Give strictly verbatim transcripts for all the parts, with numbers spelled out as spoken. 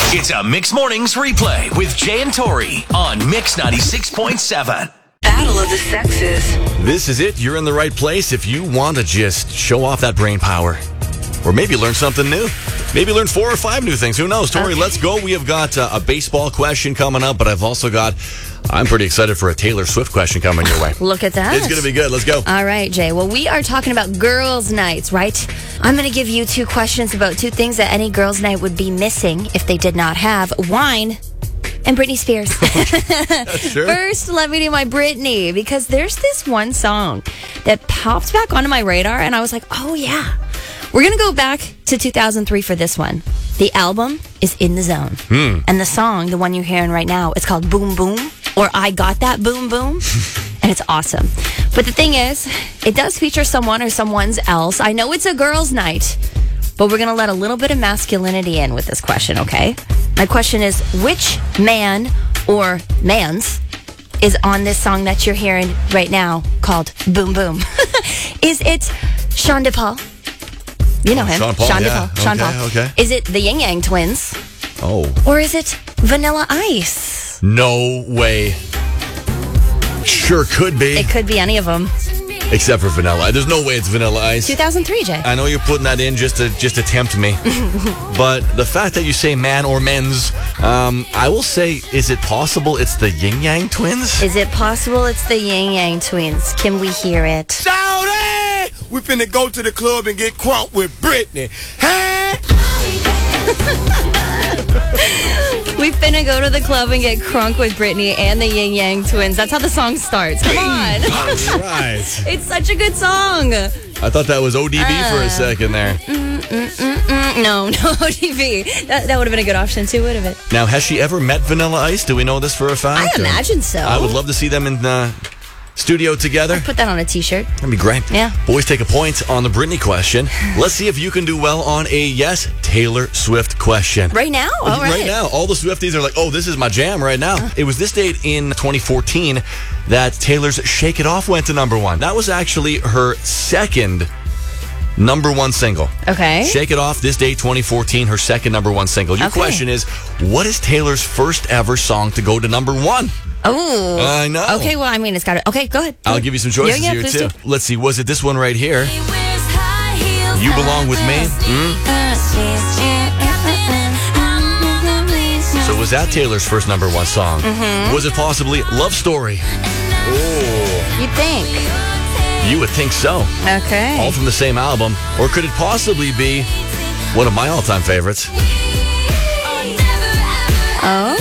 It's a Mix Mornings replay with Jay and Tori on Mix ninety-six point seven. Battle of the Sexes. This is it. You're in the right place if you want to just show off that brain power. Or maybe learn something new. Maybe learn four or five new things. Who knows? Tori, Okay. let's go. We have got uh, a baseball question coming up, but I've also got, I'm pretty excited for a Taylor Swift question coming your way. Look at that. It's going to be good. Let's go. All right, Jay. Well, we are talking about girls' nights, right? I'm going to give you two questions about two things that any girls' night would be missing if they did not have wine and Britney Spears. Sure. First, let me do my Britney, because there's this one song that popped back onto my radar, and I was like, oh, yeah. We're going to go back to two thousand three for this one. The album is In the Zone. Hmm. And the song, the one you're hearing right now, it's called Boom Boom, or I Got That Boom Boom. And it's awesome. But the thing is, it does feature someone or someone's else. I know it's a girls' night, but we're going to let a little bit of masculinity in with this question, okay? My question is, which man or mans is on this song that you're hearing right now called Boom Boom? Is it Sean DePaul? You know him. Sean Paul, Sean yeah. DePaul. Sean Okay, Paul. okay. Is it the Yin Yang Twins? Oh. Or is it Vanilla Ice? No way. Sure could be. It could be any of them. Except for Vanilla. There's no way it's Vanilla Ice. two thousand three, Jay. I know you're putting that in just to just to tempt me. But the fact that you say man or men's, um, I will say, is it possible it's the Yin Yang Twins? Is it possible it's the Yin Yang Twins? Can we hear it? Shout it! We finna go to the club and get crunk with Britney. Hey! We finna go to the club and get crunk with Britney and the Yin Yang Twins. That's how the song starts. Come on. Right. It's such a good song. I thought that was O D B Uh, for a second there. Mm, no, no O D B. That, that would have been a good option too, would have it? Now, has she ever met Vanilla Ice? Do we know this for a fact? I or- imagine so. I would love to see them in the studio together. Put that on a t-shirt. That'd be great. Yeah. Boys take a point on the Britney question. Let's see if you can do well on a yes Taylor Swift question. Right now? All right. Right now. All the Swifties are like, oh, this is my jam right now. It was this date in twenty fourteen that Taylor's Shake It Off went to number one. That was actually her second number one single. Okay. Shake It Off, this day, twenty fourteen, her second number one single. Your Okay. question is, what is Taylor's first ever song to go to number one? Oh. I know. Okay, well, I mean, it's got to... Okay, go ahead. Go I'll ahead. give you some choices Yeah, yeah, here, please too. do. Let's see, was it this one right here? You Belong With Me? Hmm? So was that Taylor's first number one song? Mm-hmm. Was it possibly Love Story? Oh, You think? you would think so. Okay. All from the same album. Or could it possibly be one of my all-time favorites? Oh.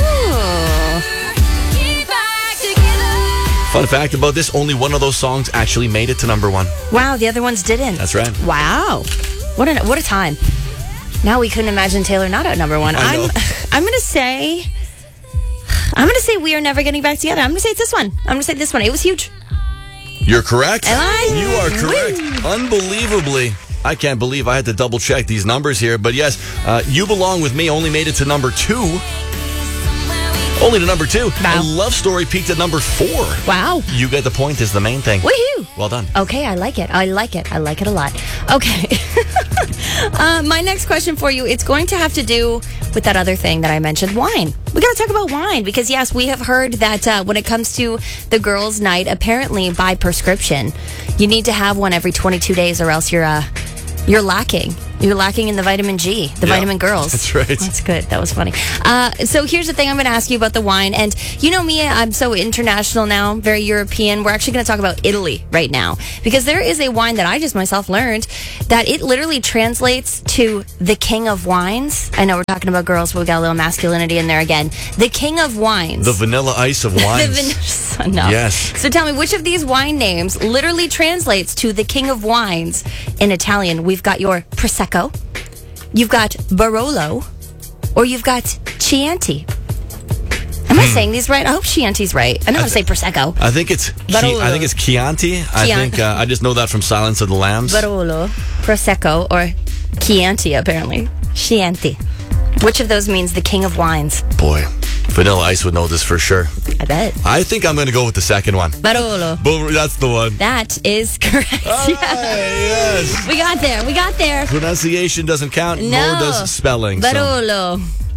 Fun fact about this, only one of those songs actually made it to number one. Wow, the other ones didn't. That's right. Wow. What a what a time. Now we couldn't imagine Taylor not at number one. I know. I'm I'm gonna say I'm gonna say We Are Never Getting Back Together. I'm gonna say it's this one. I'm gonna say this one. It was huge. You're correct. Am I? You are correct. Unbelievably. I can't believe I had to double check these numbers here. But yes, uh, You Belong With Me only made it to number two. Only to number two. Wow. And Love Story peaked at number four. Wow. You get the point is the main thing. Woohoo. Well done. Okay, I like it. I like it. I like it a lot. Okay. uh, my next question for you, it's going to have to do with that other thing that I mentioned, wine. We got to talk about wine because, yes, we have heard that uh, when it comes to the girls' night, apparently by prescription, you need to have one every twenty-two days or else you're uh, you're lacking. You're lacking in the vitamin G, the Yeah, vitamin girls. that's right. That's good. That was funny. Uh, so here's the thing. I'm going to ask you about the wine. And you know me, I'm so international now, very European. We're actually going to talk about Italy right now because there is a wine that I just myself learned that it literally translates to the king of wines. I know we're talking about girls, but we got a little masculinity in there again. The king of wines. The Vanilla Ice of wines. The van- no. Yes. So tell me, which of these wine names literally translates to the king of wines in Italian? We've got your Prosecco. You've got Barolo, or you've got Chianti. Am I saying these right? I hope Chianti's right. I know how to say Prosecco. I think it's Barolo. I think it's Chianti. I Chian- think uh, I just know that from Silence of the Lambs. Barolo, Prosecco, or Chianti, apparently. Chianti. Which of those means the king of wines? Boy, Vanilla Ice would know this for sure. I bet. I think I'm going to go with the second one. Barolo. Boom, that's the one. That is correct. All right, yes. We got there. We got there. Pronunciation doesn't count, No. nor does spelling. so- Barolo.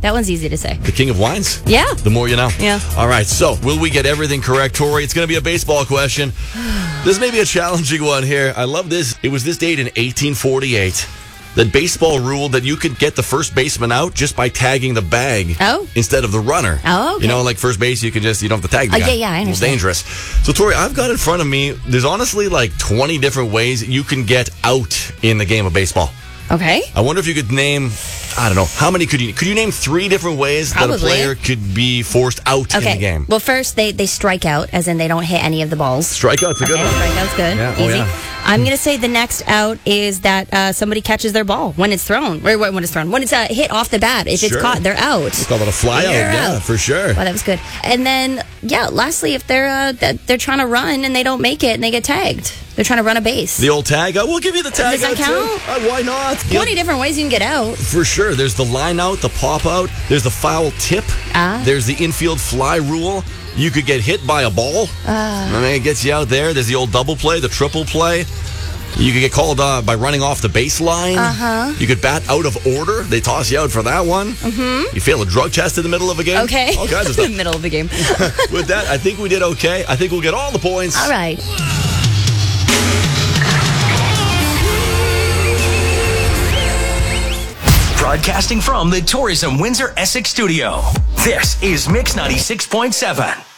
That one's easy to say. The king of wines? Yeah. The more you know. Yeah. All right, so will we get everything correct, Tori? It's going to be a baseball question. This may be a challenging one here. I love this. It was this date in eighteen forty-eight that baseball ruled that you could get the first baseman out just by tagging the bag Oh. instead of the runner. Oh, okay. You know, like first base, you can just, you don't have to tag the Oh, guy. yeah, yeah, I It's understand. dangerous. So, Tori, I've got in front of me, there's honestly like twenty different ways you can get out in the game of baseball. Okay. I wonder if you could name, I don't know, how many could you, could you name three different ways Probably. that a player could be forced out Okay. in the game? Well, first, they, they strike out, as in they don't hit any of the balls. Strikeout's a good Okay, one. strikeout's good. Yeah, oh, Easy. yeah. I'm going to say the next out is that uh, somebody catches their ball when it's thrown. Or when it's thrown. When it's uh, hit off the bat. If Sure. it's caught, they're out. It's called it a fly out. They're Yeah, out. for sure. Wow, that was good. And then, yeah, lastly, if they're uh, that they're trying to run and they don't make it and they get tagged, they're trying to run a base. The old tag out. We'll give you the tag Does that out count? too. Uh, why not? twenty different ways you can get out. For sure. There's the line out, the pop out. There's the foul tip. Ah. There's the infield fly rule. You could get hit by a ball. Ah. I mean, it gets you out there. There's the old double play, the triple play. You could get called uh, by running off the baseline. Uh-huh. You could bat out of order. They toss you out for that one. Mm-hmm. You fail a drug test in the middle of a game. Okay. All kinds of In stuff. the middle of the game. With that, I think we did okay. I think we'll get all the points. All right. Broadcasting from the Tourism Windsor Essex studio. This is Mix ninety-six point seven.